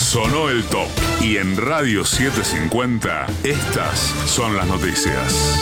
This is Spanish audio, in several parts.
Sonó el top. Y en Radio 750, estas son las noticias.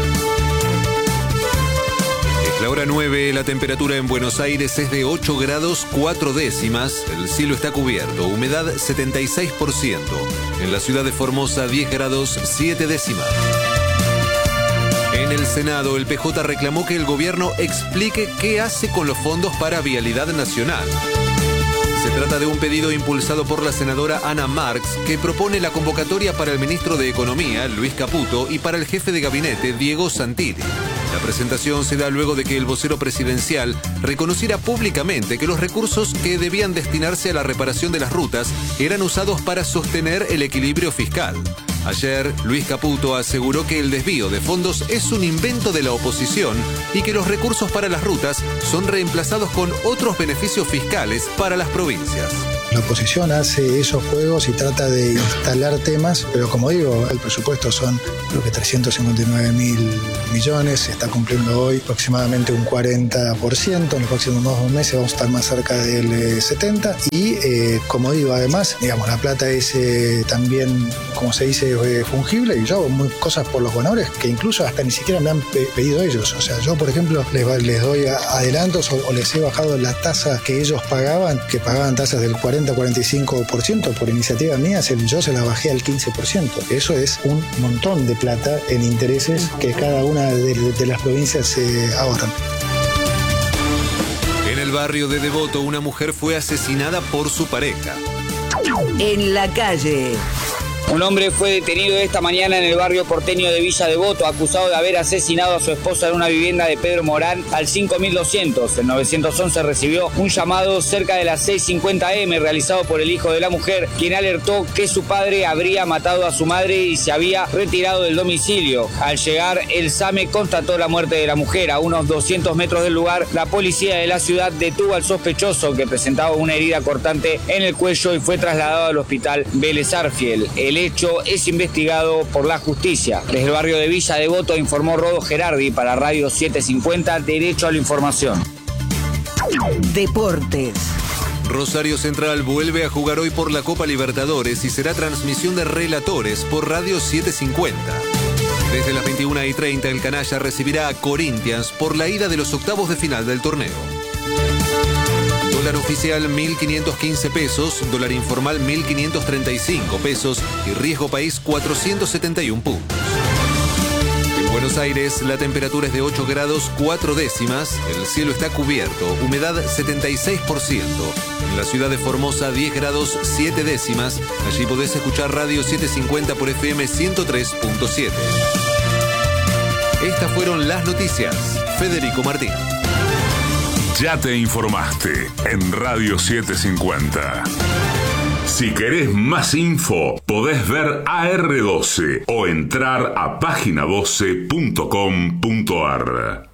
Es la hora 9, la temperatura en Buenos Aires es de 8 grados 4 décimas, el cielo está cubierto, humedad 76%. En la ciudad de Formosa, 10 grados 7 décimas. En el Senado, el PJ reclamó que el gobierno explique qué hace con los fondos para Vialidad Nacional. Se trata de un pedido impulsado por la senadora Ana Marx, que propone la convocatoria para el ministro de Economía, Luis Caputo, y para el jefe de gabinete, Diego Santilli. La presentación se da luego de que el vocero presidencial reconociera públicamente que los recursos que debían destinarse a la reparación de las rutas eran usados para sostener el equilibrio fiscal. Ayer, Luis Caputo aseguró que el desvío de fondos es un invento de la oposición y que los recursos para las rutas son reemplazados con otros beneficios fiscales para las provincias. La oposición hace esos juegos y trata de instalar temas, pero como digo, el presupuesto son creo que 359.000 millones, se está cumpliendo hoy aproximadamente un 40%, en los próximos 2 meses vamos a estar más cerca del 70% y como digo, además, digamos, la plata es también, como se dice, fungible y yo hago cosas por los honores que incluso hasta ni siquiera me han pedido ellos. O sea, yo por ejemplo les doy adelantos o les he bajado la tasa que ellos pagaban, que pagaban tasas del 40-45% por iniciativa mía, yo se la bajé al 15%. Eso es un montón de plata en intereses que cada una de las provincias se ahorran. En el barrio de Devoto, una mujer fue asesinada por su pareja. En la calle. Un hombre fue detenido esta mañana en el barrio porteño de Villa Devoto, acusado de haber asesinado a su esposa en una vivienda de Pedro Morán al 5200. El 911 recibió un llamado cerca de las 6:50 am realizado por el hijo de la mujer, quien alertó que su padre habría matado a su madre y se había retirado del domicilio. Al llegar, el SAME constató la muerte de la mujer. A unos 200 metros del lugar, la policía de la ciudad detuvo al sospechoso, que presentaba una herida cortante en el cuello y fue trasladado al hospital Vélez Arfiel. El hecho es investigado por la justicia. Desde el barrio de Villa Devoto informó Rodo Gerardi para Radio 750, Derecho a la Información. Deportes. Rosario Central vuelve a jugar hoy por la Copa Libertadores y será transmisión de relatores por Radio 750. Desde las 21:30 el canalla recibirá a Corinthians por la ida de los octavos de final del torneo. Dólar oficial 1.515 pesos, dólar informal 1.535 pesos y riesgo país 471 puntos. En Buenos Aires la temperatura es de 8 grados 4 décimas, el cielo está cubierto, humedad 76%. En la ciudad de Formosa 10 grados 7 décimas, allí podés escuchar Radio 750 por FM 103.7. Estas fueron las noticias. Federico Martín. Ya te informaste en Radio 750. Si querés más info, podés ver AR12 o entrar a página12.com.ar.